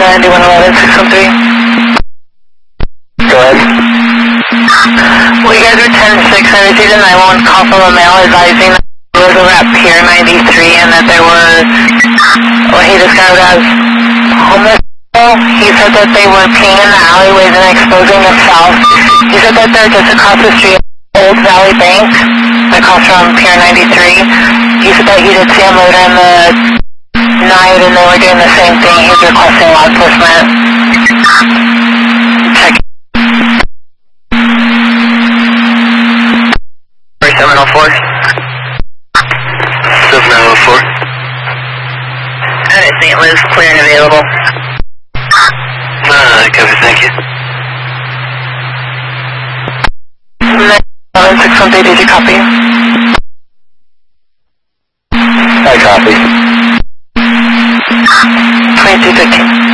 9111 613. Go ahead. Well, you guys are 10-6. I received a 911 call from a male advising that he was over at Pier 93 and that there were what he described as homeless people. He said that they were peeing in the alleyways and exposing themselves. He said that they're just across the street at Old Valley Bank, across from Pier 93. He said that he did see them later in the night and they were doing the same thing. He's requesting law enforcement. Check. 704. 704. And it's St. Louis, clear and available. Copy, thank you. 613, did you copy? I copy. 2215.